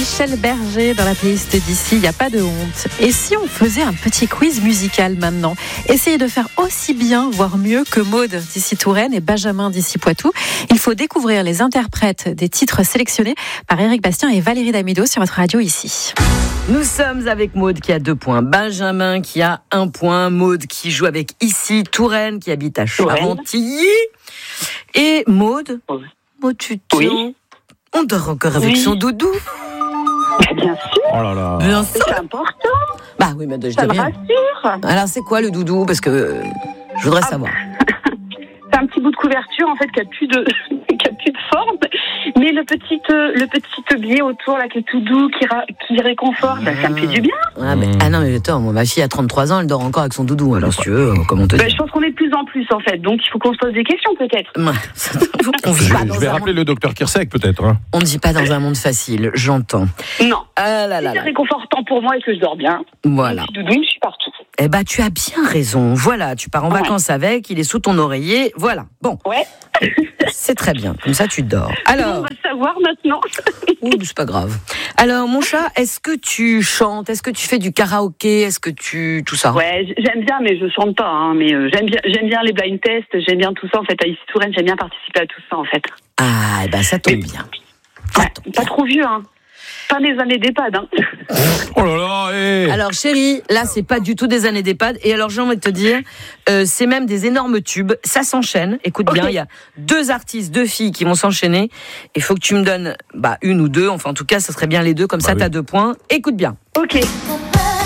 Michel Berger dans la playlist d'ici, il n'y a pas de honte. Et si on faisait un petit quiz musical maintenant? Essayez de faire aussi bien, voire mieux que Maud d'ici Touraine et Benjamin d'ici Poitou. Il faut découvrir les interprètes des titres sélectionnés par Éric Bastien et Valérie Damido sur votre radio ici. Nous sommes avec Maud qui a 2 points, Benjamin qui a 1 point, Maud qui joue avec ici Touraine qui habite à Charentilly. Et Maud, tu tiens... Oui. On dort encore avec son doudou. Bien sûr. Oh là là. Bien sûr. C'est important. Bah oui, mais je Ça dis me rien. rassure. Alors c'est quoi le doudou? Parce que je voudrais savoir. C'est un petit bout de couverture en fait qui a plus de forme, mais le petit billet autour là qui est tout doux, qui réconforte, ça me fait du bien. Ah non mais attends, moi, ma fille a 33 ans, elle dort encore avec son doudou. Alors si tu veux, comment te dire? Je pense qu'on est de plus en plus en fait, donc il faut qu'on se pose des questions peut-être. On vit pas dans Je vais un rappeler monde... le docteur Kirsek peut-être. Hein. On ne vit pas dans un monde facile, j'entends. Non. Ah là là C'est là. réconfortant pour moi et que je dors bien. Voilà. Mon petit doudou, je suis partout. Eh ben, tu as bien raison. Voilà, tu pars en vacances avec, il est sous ton oreiller. Voilà. Bon. Ouais. C'est très bien. Comme ça, tu dors. Alors. On va le savoir maintenant. C'est pas grave. Alors, mon chat, est-ce que tu chantes? Est-ce que tu fais du karaoké? Est-ce que tu... tout ça? Ouais, j'aime bien, mais je chante pas. Hein, mais j'aime bien les blind tests, j'aime bien tout ça en fait. À ici Touraine, j'aime bien participer à tout ça en fait. Ah, eh ben, ça tombe bien. Ouais, pas trop vieux, hein. Pas des années d'EHPAD, hein. Oh là là, hé. Alors, chérie, là, c'est pas du tout des années d'EHPAD. Et alors, j'ai envie de te dire, c'est même des énormes tubes. Ça s'enchaîne. Écoute bien, il y a 2 artistes, 2 filles qui vont s'enchaîner. Il faut que tu me donnes, 1 ou 2. Enfin, en tout cas, ça serait bien les 2. Comme ça, oui. t'as 2 points. Écoute bien. Ok.